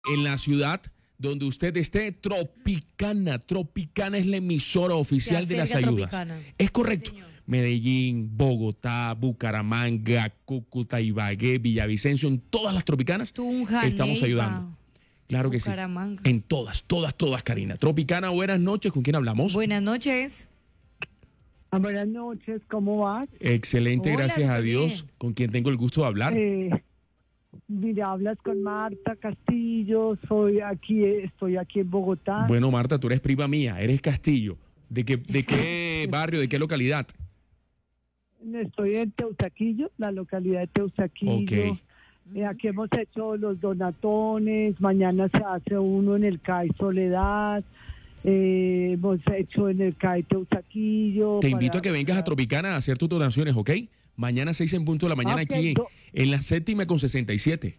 En la ciudad donde usted esté, Tropicana. Tropicana es la emisora oficial de las ayudas. Tropicana. Es correcto. Sí, señor. Medellín, Bogotá, Bucaramanga, Cúcuta, Ibagué, Villavicencio, en todas las tropicanas Tunja, estamos Neiva, ayudando. Claro que sí. Bucaramanga. En todas, Karina. Tropicana, buenas noches. ¿Con quién hablamos? Buenas noches. Buenas noches, ¿cómo vas? Excelente, Hola, gracias a súper Dios. bien. ¿Con quién tengo el gusto de hablar? Mira, hablas con Marta Castillo, estoy aquí en Bogotá. Bueno, Marta, tú eres prima mía, eres Castillo. ¿De qué barrio, de qué localidad? Estoy en Teusaquillo, la localidad de Teusaquillo. Ok. Aquí hemos hecho los donatones, mañana se hace uno en el CAI Soledad, hemos hecho en el CAI Teusaquillo. Te invito a que vengas a Tropicana a hacer tus donaciones, ¿ok? Mañana 6 en punto de la mañana Ok, aquí en la 7ª con 67.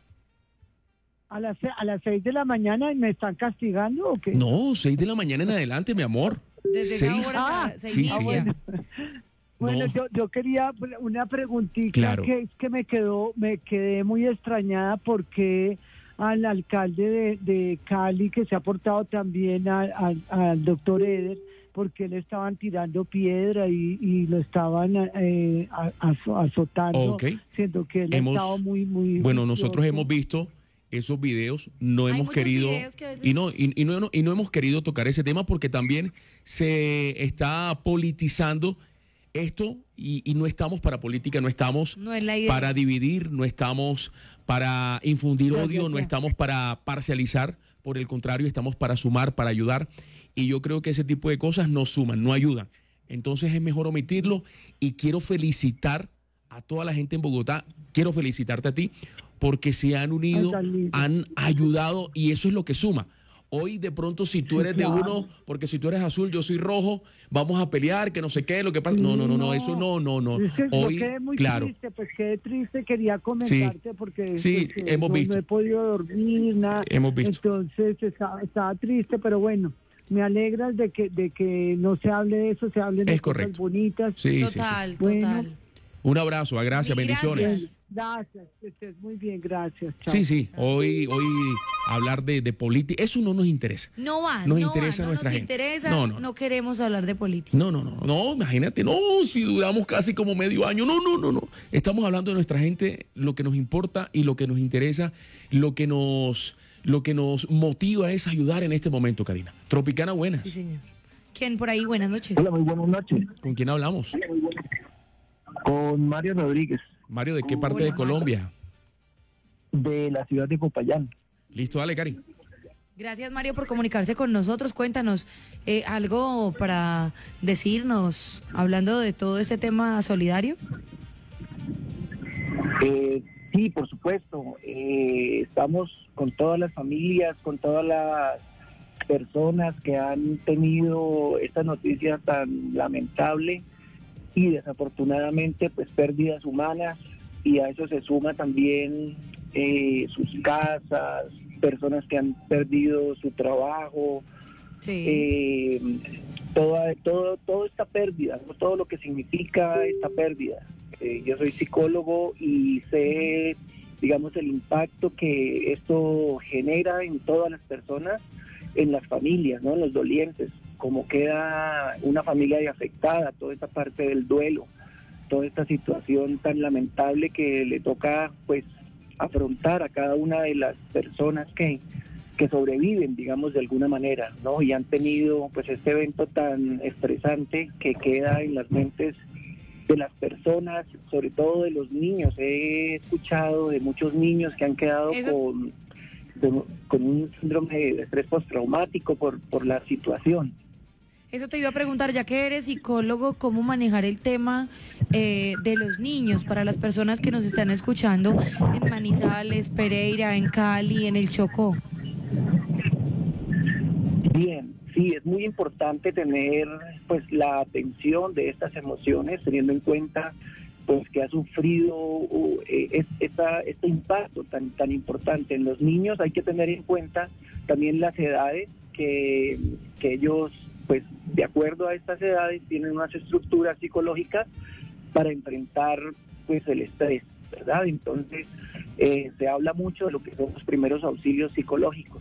A las 6 de la mañana, ¿me están castigando o qué? No, 6 de la mañana en adelante, mi amor. Desde esa 6. hora se sí, inicia. sí. bueno. Bueno, No. yo quería una preguntita, Claro. que es que me quedé muy extrañada porque al alcalde de Cali, que se ha portado también al doctor Eder, porque le estaban tirando piedra y lo estaban azotando, Ok. siendo que él ha Hemos- estado muy Bueno, nosotros juicioso. hemos visto esos videos, no Hay hemos muchos querido videos que a veces- y no hemos querido tocar ese tema porque también se está politizando esto y no estamos para política, no estamos No es la idea. para dividir, no estamos para infundir odio, no ya. estamos para parcializar, por el contrario, estamos para sumar, para ayudar, y yo creo que ese tipo de cosas no suman, no ayudan. Entonces es mejor omitirlo y quiero felicitar a toda la gente en Bogotá, quiero felicitarte a ti, porque se han unido, Ay, tan lindo. han ayudado y eso es lo que suma. Hoy de pronto si tú eres de Claro. uno, porque si tú eres azul, yo soy rojo, vamos a pelear, que no sé qué, lo que pasa. No, eso no. Es que Hoy, yo quedé muy claro, triste, pues quedé triste, quería comentarte porque Sí, pues, hemos no, visto. no he podido dormir, nada. Hemos visto. Entonces estaba triste, pero bueno, me alegra de que no se hable de eso, se hablen de Es cosas correcto. bonitas. sí. Total, Bueno. total. Un abrazo, gracias, Mil bendiciones. gracias. Gracias, que estés muy bien, gracias. Chao. Sí, hoy hablar de política, eso no nos interesa. No va, Nos no interesa va, no nuestra nos gente. interesa, No. no queremos hablar de política. No, imagínate, no, si duramos casi como medio año, no. Estamos hablando de nuestra gente, lo que nos importa y lo que nos interesa, lo que nos motiva es ayudar en este momento, Karina. Tropicana, buenas. Sí, señor. ¿Quién por ahí? Buenas noches. Hola, muy buenas noches. ¿Con quién hablamos? Con Mario Rodríguez, Mario, ¿de qué parte Hola, de Mario. Colombia? de la ciudad de Popayán. Listo, dale, Cari. Gracias, Mario, por comunicarse con nosotros. Cuéntanos algo para decirnos, hablando de todo este tema solidario. Sí, por supuesto. Estamos con todas las familias, con todas las personas que han tenido esta noticia tan lamentable y desafortunadamente pues pérdidas humanas, y a eso se suma también sus casas, personas que han perdido su trabajo, Sí. toda esta pérdida, ¿no? Todo lo que significa esta pérdida. Yo soy psicólogo y sé, digamos, el impacto que esto genera en todas las personas, en las familias, ¿no? En los dolientes, como queda una familia de afectada, toda esta parte del duelo, toda esta situación tan lamentable que le toca, pues, afrontar a cada una de las personas que sobreviven, digamos, de alguna manera, ¿no? Y han tenido, pues, este evento tan estresante que queda en las mentes de las personas, sobre todo de los niños. He escuchado de muchos niños que han quedado Eso- con un síndrome de estrés postraumático por la situación. Eso te iba a preguntar, ya que eres psicólogo, ¿cómo manejar el tema de los niños para las personas que nos están escuchando en Manizales, Pereira, en Cali, en el Chocó? Bien, sí, es muy importante tener pues la atención de estas emociones, teniendo en cuenta pues que ha sufrido este impacto tan importante en los niños. Hay que tener en cuenta también las edades que ellos, pues de acuerdo a estas edades, tienen unas estructuras psicológicas para enfrentar pues el estrés. ¿verdad? Entonces, se habla mucho de lo que son los primeros auxilios psicológicos.